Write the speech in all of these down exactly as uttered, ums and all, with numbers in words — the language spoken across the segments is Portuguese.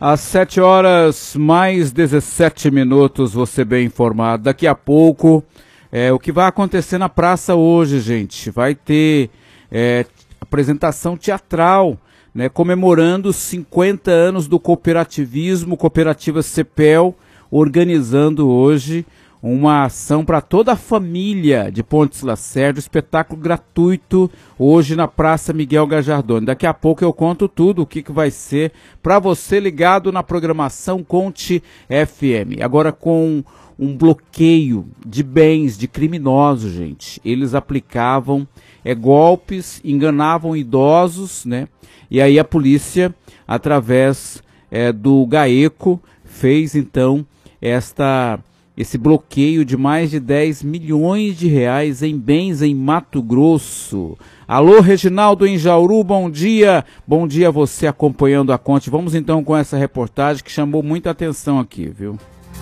Às sete horas mais dezessete minutos, você bem informado. Daqui a pouco, é, o que vai acontecer na praça hoje, gente? Vai ter é, apresentação teatral, né, comemorando os cinquenta anos do cooperativismo, Cooperativa Cepel, organizando hoje uma ação para toda a família de Pontes Lacerda, espetáculo gratuito hoje na Praça Miguel Gajardoni. Daqui a pouco eu conto tudo, o que, que vai ser para você ligado na programação Conte F M. Agora com um bloqueio de bens de criminosos, gente. Eles aplicavam é, golpes, enganavam idosos, né? E aí a polícia, através é, do GAECO, fez então esta... esse bloqueio de mais de dez milhões de reais em bens em Mato Grosso. Alô, Reginaldo em Jauru, bom dia. Bom dia a você acompanhando a Conte. Vamos então com essa reportagem que chamou muita atenção aqui, viu?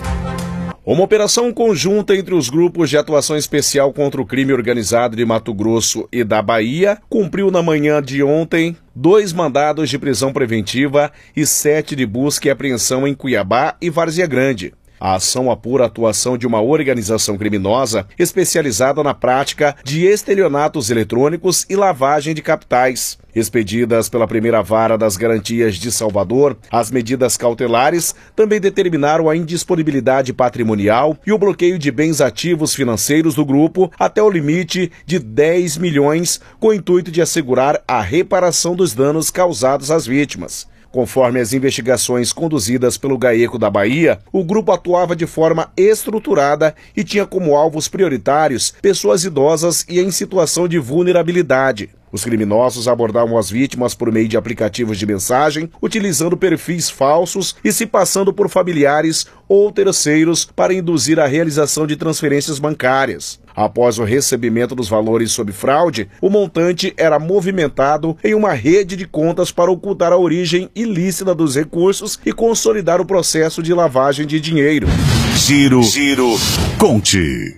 Uma operação conjunta entre os grupos de atuação especial contra o crime organizado de Mato Grosso e da Bahia cumpriu na manhã de ontem dois mandados de prisão preventiva e sete de busca e apreensão em Cuiabá e Várzea Grande. A ação apura a atuação de uma organização criminosa especializada na prática de estelionatos eletrônicos e lavagem de capitais. Expedidas pela primeira vara das garantias de Salvador, as medidas cautelares também determinaram a indisponibilidade patrimonial e o bloqueio de bens ativos financeiros do grupo até o limite de dez milhões, com o intuito de assegurar a reparação dos danos causados às vítimas. Conforme as investigações conduzidas pelo GAECO da Bahia, o grupo atuava de forma estruturada e tinha como alvos prioritários pessoas idosas e em situação de vulnerabilidade. Os criminosos abordavam as vítimas por meio de aplicativos de mensagem, utilizando perfis falsos e se passando por familiares ou terceiros para induzir a realização de transferências bancárias. Após o recebimento dos valores sob fraude, o montante era movimentado em uma rede de contas para ocultar a origem ilícita dos recursos e consolidar o processo de lavagem de dinheiro. Giro, Giro, Conte.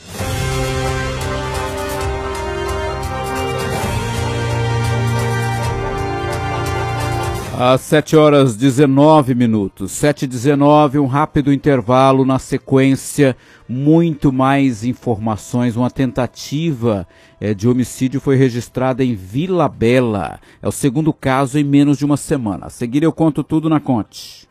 Às sete horas dezenove minutos, sete e dezenove, um rápido intervalo. Na sequência, muito mais informações. Uma tentativa é, de homicídio foi registrada em Vila Bela. É o segundo caso em menos de uma semana. A seguir eu conto tudo na Conte.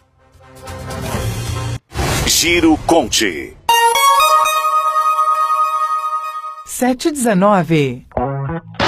Giro Conte. sete e dezenove.